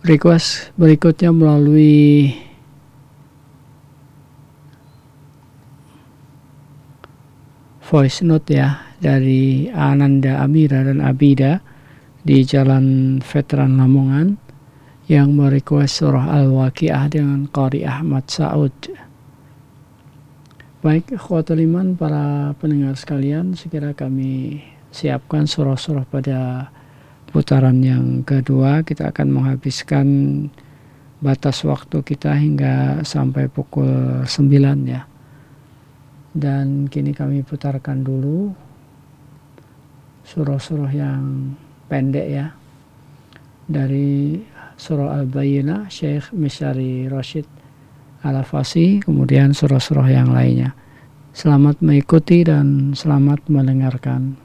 request berikutnya melalui voice note ya, dari Ananda Amira dan Abida di Jalan Veteran Lamongan, yang merequest surah Al-Waqiah dengan Qari Ahmad Saud. Baik, ikhwatul iman, para pendengar sekalian, sekira kami siapkan surah-surah pada putaran yang kedua. Kita akan menghabiskan batas waktu kita hingga sampai pukul 9 ya. Dan kini kami putarkan dulu surah-surah yang pendek ya, dari surah Al-Bayyinah Syekh Misyari Rashid Al-Afasi, kemudian surah-surah yang lainnya. Selamat mengikuti dan selamat mendengarkan.